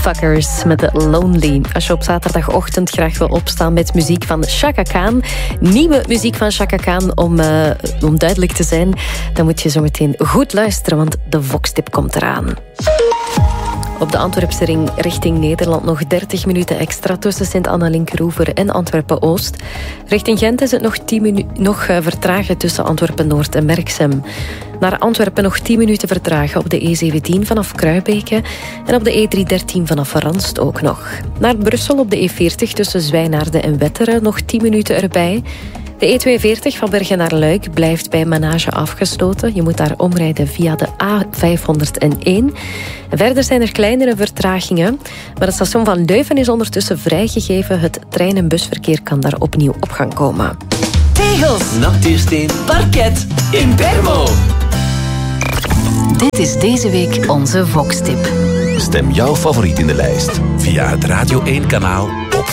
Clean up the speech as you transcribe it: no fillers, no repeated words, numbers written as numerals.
Fuckers met de Lonely. Als je op zaterdagochtend graag wil opstaan met muziek van Chaka Khan, nieuwe muziek van Chaka Khan, om duidelijk te zijn, dan moet je zo meteen goed luisteren, want de Vox-tip komt eraan. Op de Antwerpse ring richting Nederland nog 30 minuten extra tussen Sint-Anna-Linkeroever en Antwerpen-Oost. Richting Gent is het nog vertragen tussen Antwerpen-Noord en Merksem. Naar Antwerpen nog 10 minuten vertragen op de E17 vanaf Kruibeke en op de E313 vanaf Ranst ook nog. Naar Brussel op de E40 tussen Zwijnaarden en Wetteren nog 10 minuten erbij. De E42 van Bergen naar Luik blijft bij Manage afgesloten. Je moet daar omrijden via de A501. En verder zijn er kleinere vertragingen. Maar het station van Leuven is ondertussen vrijgegeven. Het trein- en busverkeer kan daar opnieuw op gang komen. Tegels, nachtuursteen, parket, Impermo. Dit is deze week onze Vox-tip. Stem jouw favoriet in de lijst via het Radio 1-kanaal